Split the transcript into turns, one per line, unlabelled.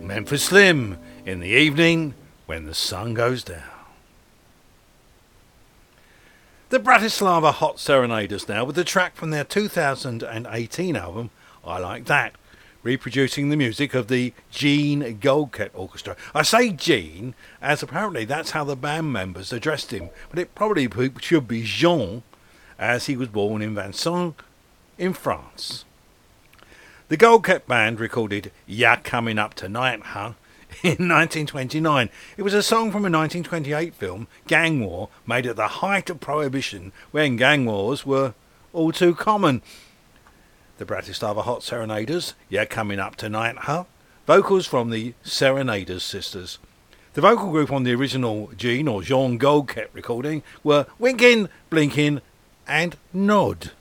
Memphis Slim, In the Evening When the Sun Goes Down. The Bratislava Hot Serenaders now with a track from their 2018 album, I Like That, reproducing the music of the Gene Goldkette Orchestra. I say Gene, as apparently that's how the band members addressed him, but it probably should be Jean, as he was born in Vincennes, in France. The Goldkette Band recorded Ya Coming Up Tonight, Huh? In 1929. It was a song from a 1928 film, Gang War, made at the height of Prohibition, when gang wars were all too common. The Bratislava Hot Serenaders, Yeah Coming Up Tonight, Huh? Vocals from the Serenaders sisters. The vocal group on the original Jean or Jean Goldkette recording were Winkin, Blinkin and Nod.